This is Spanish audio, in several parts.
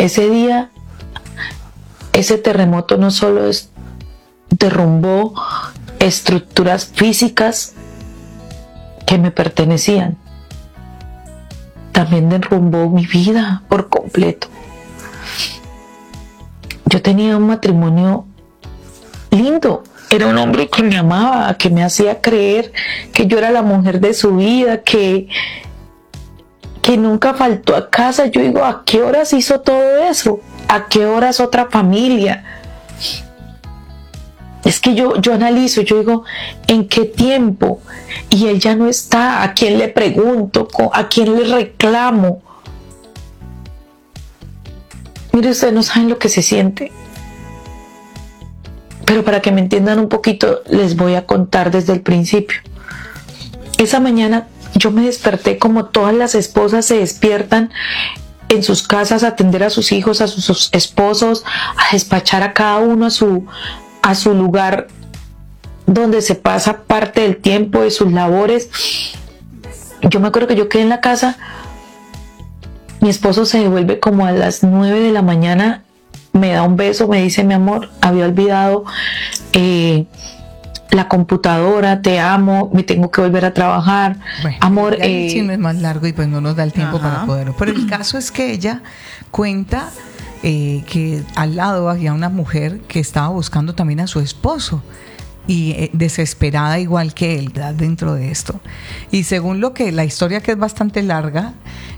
Ese día, ese terremoto no solo derrumbó estructuras físicas que me pertenecían, también derrumbó mi vida por completo. Yo tenía un matrimonio lindo, era un hombre que me amaba, que me hacía creer que yo era la mujer de su vida, que nunca faltó a casa. Yo digo, ¿a qué horas hizo todo eso? ¿A qué horas otra familia? Es que yo analizo, yo digo, ¿en qué tiempo? Y él ya no está. ¿A quién le pregunto? ¿A quién le reclamo? Mire, ustedes no saben lo que se siente. Pero para que me entiendan un poquito, les voy a contar desde el principio. Esa mañana yo me desperté como todas las esposas se despiertan en sus casas a atender a sus hijos, a sus esposos, a despachar a cada uno a su lugar donde se pasa parte del tiempo de sus labores. Yo me acuerdo que yo quedé en la casa, mi esposo se devuelve como a las 9 de la mañana, me da un beso, me dice: mi amor, había olvidado la computadora, te amo, me tengo que volver a trabajar. Bueno, amor, el chisme es más largo y pues no nos da el tiempo para poderlo. Pero el caso es que ella cuenta que al lado había una mujer que estaba buscando también a su esposo y desesperada igual que él, ¿verdad? Dentro de esto. Y según la historia, que es bastante larga,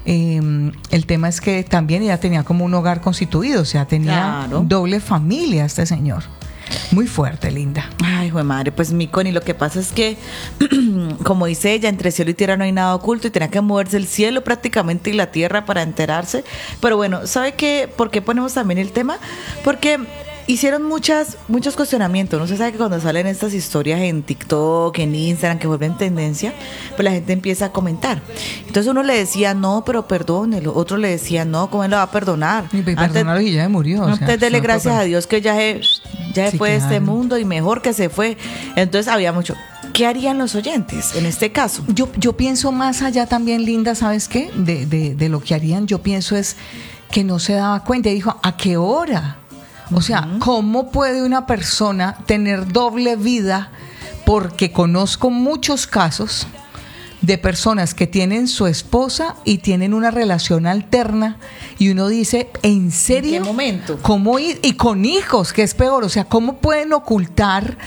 el tema es que también ella tenía como un hogar constituido, o sea, tenía doble familia este señor. Muy fuerte, Linda. Ay, jue madre, pues mi Connie, lo que pasa es que, como dice ella, entre cielo y tierra no hay nada oculto y tenía que moverse el cielo prácticamente y la tierra para enterarse. Pero bueno, ¿sabe qué? ¿Por qué ponemos también el tema? Porque hicieron muchos cuestionamientos. No se sabe que cuando salen estas historias en TikTok, en Instagram, que vuelven tendencia, pues la gente empieza a comentar. Entonces uno le decía, no, pero perdónelo. Otro le decía, no, ¿cómo él lo va a perdonar? Y perdonarlo y ya se murió. Antes dele gracias a Dios que ya se fue de este mundo y mejor que se fue. Entonces había mucho. ¿Qué harían los oyentes en este caso? Yo pienso más allá también, Linda, ¿sabes qué? De lo que harían, yo pienso es que no se daba cuenta y dijo, ¿a qué hora? O sea, ¿cómo puede una persona tener doble vida? Porque conozco muchos casos de personas que tienen su esposa y tienen una relación alterna y uno dice, ¿en serio? ¿En qué momento? ¿Cómo y con hijos, que es peor? O sea, ¿cómo pueden ocultar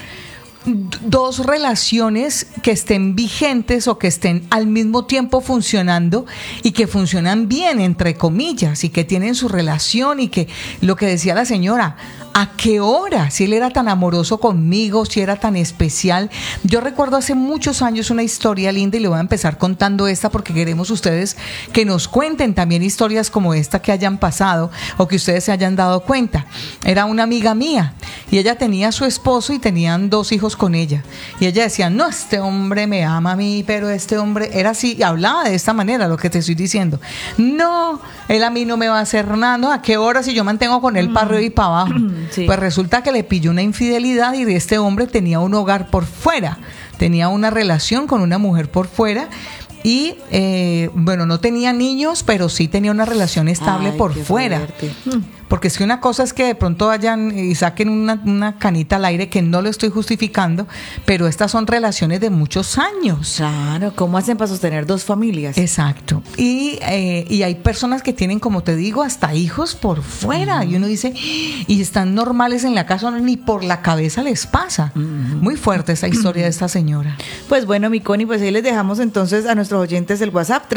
dos relaciones que estén vigentes o que estén al mismo tiempo funcionando y que funcionan bien, entre comillas, y que tienen su relación? Y que lo que decía la señora, ¿a qué hora? Si él era tan amoroso conmigo, si era tan especial. Yo recuerdo hace muchos años una historia linda y le voy a empezar contando esta porque queremos ustedes que nos cuenten también historias como esta que hayan pasado o que ustedes se hayan dado cuenta. Era una amiga mía y ella tenía a su esposo y tenían 2 hijos con ella. Y ella decía, no, este hombre me ama a mí, pero este hombre era así, y hablaba de esta manera, lo que te estoy diciendo. No, él a mí no me va a hacer nada, ¿no? ¿A qué hora si yo mantengo con él para arriba y para abajo? Sí. Pues resulta que le pilló una infidelidad y este hombre tenía un hogar por fuera, tenía una relación con una mujer por fuera y, bueno, no tenía niños, pero sí tenía una relación estable por fuera. Porque si una cosa es que de pronto vayan y saquen una canita al aire, que no lo estoy justificando, pero estas son relaciones de muchos años. Claro, ¿cómo hacen para sostener 2 familias? Exacto. Y hay personas que tienen, como te digo, hasta hijos por fuera. Y uno dice, y están normales en la casa, ni por la cabeza les pasa. Muy fuerte esa historia de esta señora. Pues bueno, mi Connie, pues ahí les dejamos entonces a nuestros oyentes el WhatsApp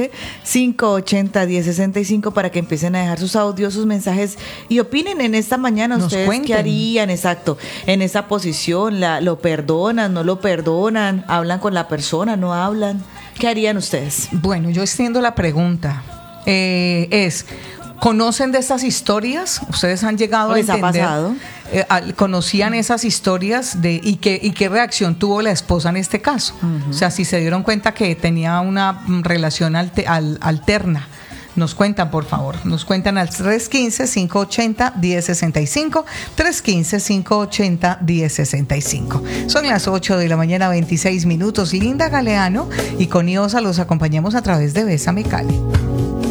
315-580-1065 para que empiecen a dejar sus audios, sus mensajes y opinen en esta mañana. Nos ustedes cuenten. ¿Qué harían? Exacto, en esa posición, ¿lo perdonan, no lo perdonan? ¿Hablan con la persona, no hablan? ¿Qué harían ustedes? Bueno, yo extiendo la pregunta. ¿Conocen de estas historias? ¿Ustedes han llegado a entender? ¿Les ha pasado? ¿Conocían esas historias y qué reacción tuvo la esposa en este caso? O sea, si se dieron cuenta que tenía una relación alterna. Nos cuentan, por favor. Nos cuentan al 315-580-1065, 315-580-1065. Son las 8 de la mañana, 26 minutos. Linda Galeano y Connie Osa los acompañamos a través de Bésame Cali.